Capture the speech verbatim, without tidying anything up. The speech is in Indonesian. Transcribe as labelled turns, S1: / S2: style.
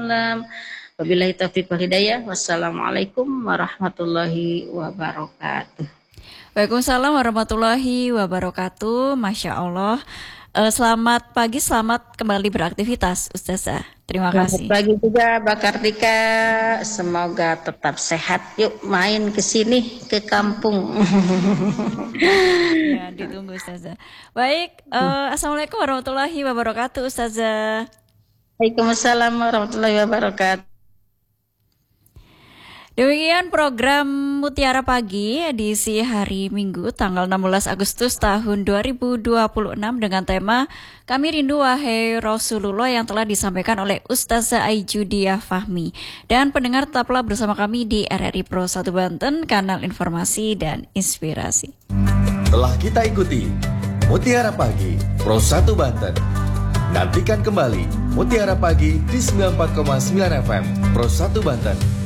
S1: wasallam. Wabillahi taufiq wal hidayah. Wassalamualaikum warahmatullahi wabarakatuh.
S2: Waalaikumsalam warahmatullahi wabarakatuh. Masya Allah. Uh, selamat pagi, selamat kembali beraktivitas, Ustazah. Terima kasih.
S1: Selamat pagi juga, Mbak Kartika. Semoga tetap sehat. Yuk main ke sini, ke kampung.
S2: Ya, ditunggu, Ustazah. Baik, uh, Assalamualaikum warahmatullahi wabarakatuh, Ustazah.
S1: Waalaikumsalam warahmatullahi wabarakatuh.
S2: Demikian program Mutiara Pagi edisi hari Minggu tanggal enam belas Agustus tahun dua ribu dua puluh enam dengan tema Kami Rindu Wahai Rasulullah yang telah disampaikan oleh Ustazah Aijudiah Fahmi. Dan pendengar tetaplah bersama kami di R R I Pro satu Banten, kanal informasi dan inspirasi.
S3: Telah kita ikuti Mutiara Pagi Pro satu Banten. Nantikan kembali Mutiara Pagi di sembilan puluh empat koma sembilan F M Pro satu Banten.